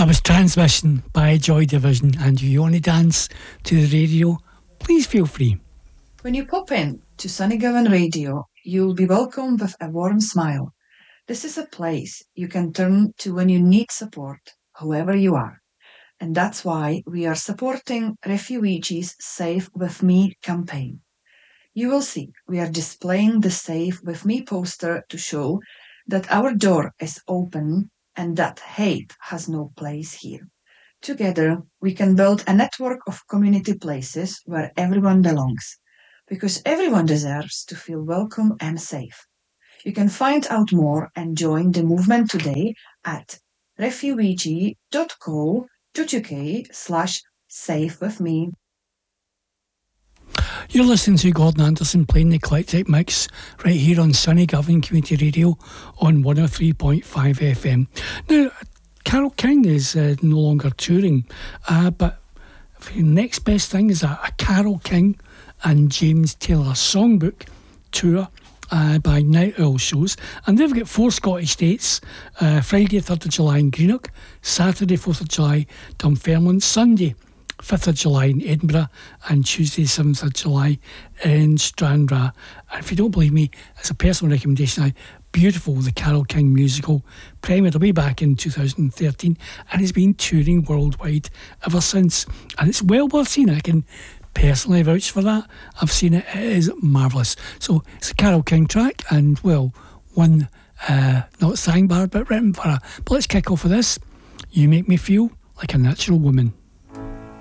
That was Transmission by Joy Division, and if you want to dance to the radio, please feel free. When you pop in to Sunny Gowan Radio, you'll be welcomed with a warm smile. This is a place you can turn to when you need support, whoever you are. And that's why we are supporting Refugees Safe With Me campaign. You will see we are displaying the Safe With Me poster to show that our door is open and that hate has no place here. Together, we can build a network of community places where everyone belongs, because everyone deserves to feel welcome and safe. You can find out more and join the movement today at refugee.co.uk/safewithme. You're listening to Gordon Anderson playing the Eclectic Mix right here on Sunny Govan Community Radio on 103.5 FM. Now, Carole King is no longer touring, but the next best thing is a Carole King and James Taylor songbook tour by Night Owl Shows, and they've got 4 Scottish dates: Friday 3rd of July in Greenock, Saturday 4th of July Dunfermline, Sunday 5th of July in Edinburgh, and Tuesday 7th of July in Stranraer. And if you don't believe me, as a personal recommendation, beautiful, the Carole King musical, premiered way back in 2013 and has been touring worldwide ever since, and it's well worth seeing. I can personally vouch for that. I've seen it. It is marvellous. So it's a Carole King track, and well, one not sang by her but written for her. But let's kick off with this. You Make Me Feel Like a Natural Woman.